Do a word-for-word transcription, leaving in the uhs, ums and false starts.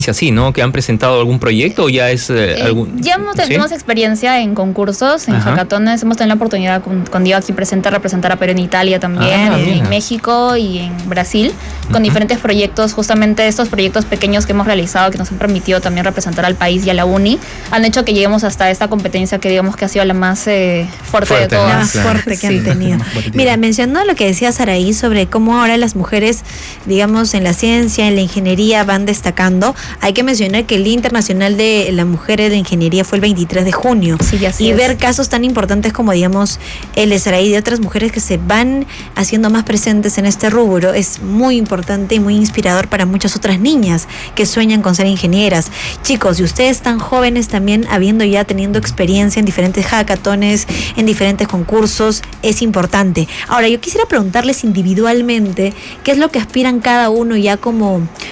así, ¿no? ¿Que han presentado algún proyecto o ya es eh, Eh, algún...? ya hemos, ¿sí? tenemos experiencia en concursos, en Ajá. hackatones. Hemos tenido la oportunidad con, con Diego aquí presente de representar a Perú en Italia también, Ah, en mira. México y en Brasil, con Ujú. diferentes proyectos. Justamente estos proyectos pequeños que hemos realizado, que nos han permitido también representar al país y a la uni, han hecho que lleguemos hasta esta competencia que digamos que ha sido la más eh, fuerte, Fuerte, de todas. La Ah, más claro. fuerte que Sí. han tenido. Más competitiva. Mira, mencionó lo que decía Saraí sobre cómo ahora las mujeres, digamos, en la ciencia, en la ingeniería van destacando. Hay que mencionar que el Día Internacional de la Mujer de Ingeniería fue el veintitrés de junio. Sí, así y es. ver casos tan importantes como, digamos, el de Saraí y de otras mujeres que se van haciendo más presentes en este rubro es muy importante y muy inspirador para muchas otras niñas que sueñan con ser ingenieras. Chicos, y ustedes tan jóvenes también, habiendo ya teniendo experiencia en diferentes hackatones, en diferentes concursos, es importante. Ahora, yo quisiera preguntarles individualmente qué es lo que aspiran cada uno ya como